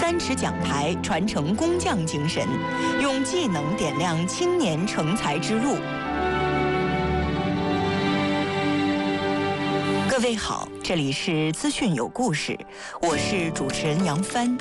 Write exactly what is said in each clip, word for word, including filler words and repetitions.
三尺讲台传承工匠精神，用技能点亮青年成才之路。各位好，这里是资讯有故事，我是主持人杨帆。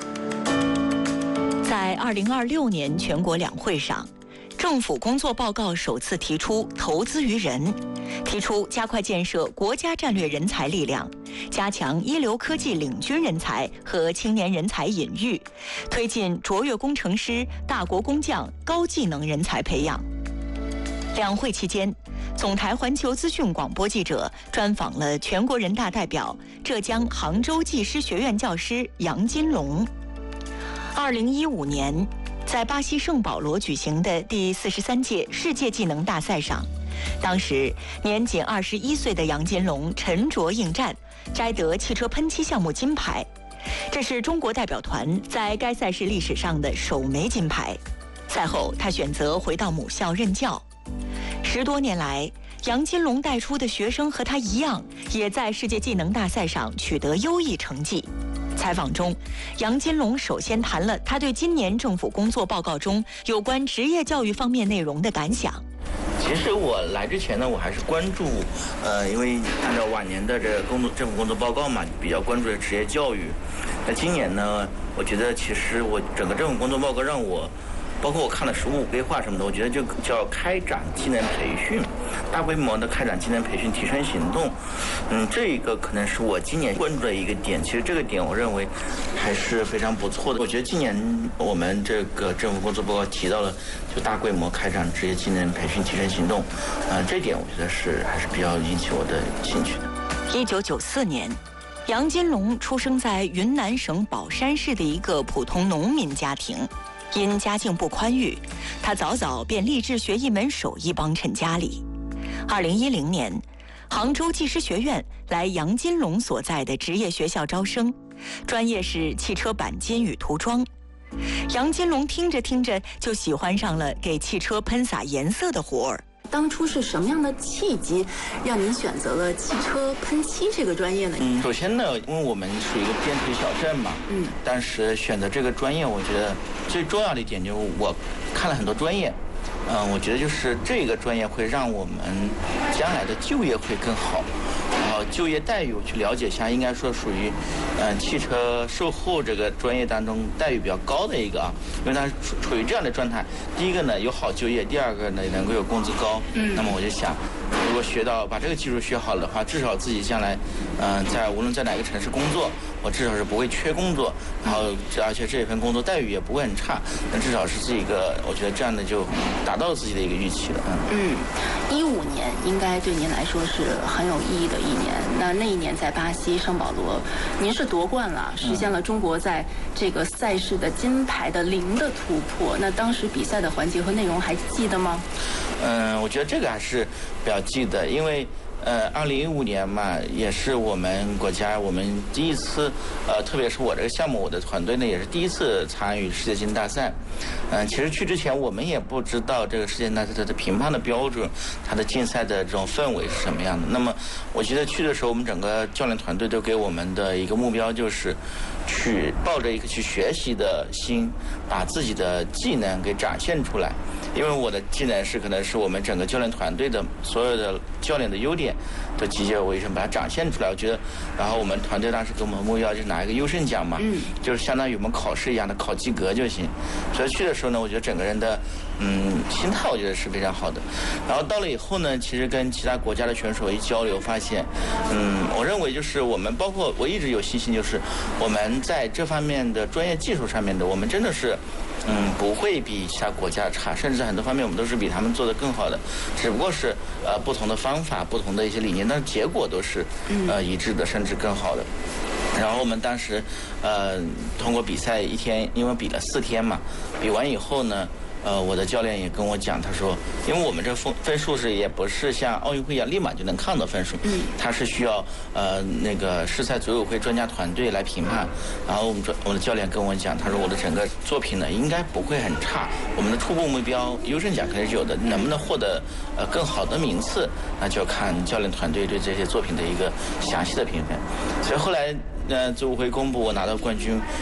在二零二六年全国两会上，政府工作报告首次提出投资于人，提出加快建设国家战略人才力量，加强一流科技领军人才和青年人才引育，推进卓越工程师、大国工匠高技能人才培养。两会期间，总台环球资讯广播记者专访了全国人大代表、浙江杭州技师学院教师杨金龙。二零一五年，在巴西圣保罗举行的第四十三届世界技能大赛上，当时年仅二十一岁的杨金龙沉着应战，摘得汽车喷漆项目金牌。这是中国代表团在该赛事历史上的首枚金牌。赛后，他选择回到母校任教。十多年来，杨金龙带出的学生和他一样，也在世界技能大赛上取得优异成绩。采访中，杨金龙首先谈了他对今年政府工作报告中有关职业教育方面内容的感想。 其实我来之前呢，我还是关注，呃，因为按照往年的这个工作政府工作报告嘛，比较关注的职业教育。那今年呢，我觉得其实我整个政府工作报告让我。包括我看了十五规划什么的，我觉得就叫开展技能培训，大规模的开展技能培训，提升行动。嗯，这一个可能是我今年关注的一个点。其实这个点我认为还是非常不错的。我觉得今年我们这个政府工作报告提到了，就大规模开展职业技能培训，提升行动。啊、呃，这点我觉得是还是比较引起我的兴趣的。 一九九四年，杨金龙出生在云南省保山市的一个普通农民家庭。因家境不宽裕，他早早便立志学一门手艺帮衬家里。二零一零年，杭州技师学院来杨金龙所在的职业学校招生，专业是汽车钣金与涂装。杨金龙听着听着就喜欢上了给汽车喷洒颜色的活儿。 当初是什么样的契机让您选择了汽车喷漆这个专业呢？ 嗯，首先呢，因为我们属于一个边陲小镇嘛，嗯，当时选择这个专业，我觉得最重要的一点就是我看了很多专业，嗯、呃，我觉得就是这个专业会让我们将来的就业会更好。然后就业待遇我去了解一下，应该说属于，嗯、呃，汽车售后这个专业当中待遇比较高的一个啊，因为它处处于这样的状态。第一个呢有好就业，第二个呢能够有工资高。嗯，那么我就想，如果学到把这个技术学好的话，至少自己将来，嗯、呃，在无论在哪个城市工作，我至少是不会缺工作，然后而且这份工作待遇也不会很差，那至少是这一个，我觉得这样的就达到了自己的一个预期了。 嗯，一五年应该对您来说是很有意义的一年。那那一年在巴西圣保罗，您是夺冠了，实现了中国在这个赛事的金牌的零的突破。那当时比赛的环节和内容还记得吗？ 嗯，我觉得这个还是比较记得，因为。呃，二零一五年嘛，也是我们国家我们第一次，呃，特别是我这个项目，我的团队呢也是第一次参与世界技能大赛。嗯、呃，其实去之前我们也不知道这个世界大赛它的评判的标准，它的竞赛的这种氛围是什么样的。那么，我记得去的时候，我们整个教练团队都给我们的一个目标就是，去抱着一个去学习的心，把自己的技能给展现出来。因为我的技能是可能是我们整个教练团队的所有的教练的优点都集结为一身，把它展现出来。我觉得，然后我们团队当时给我们目标就是拿一个优胜奖嘛，嗯，就是相当于我们考试一样的考及格就行。所以去的时候呢，我觉得整个人的嗯心态我觉得是非常好的。然后到了以后呢，其实跟其他国家的选手一交流，发现，嗯，我认为就是我们包括我一直有信心，就是我们在这方面的专业技术上面的，我们真的是。嗯，不会比其他国家差，甚至在很多方面我们都是比他们做得更好的，只不过是呃不同的方法、不同的一些理念，但是结果都是呃一致的，甚至更好的。然后我们当时呃通过比赛一天，因为比了四天嘛，比完以后呢。呃，我的教练也跟我讲，他说，因为我们这分分数是也不是像奥运会一样立马就能看到分数，嗯，他是需要呃那个世赛组委会专家团队来评判。然后我们我的教练跟我讲，他说我的整个作品呢应该不会很差，我们的初步目标优胜奖肯定是有的，能不能获得呃更好的名次，那就要看教练团队对这些作品的一个详细的评分。所以后来呃组委会公布我拿到冠军，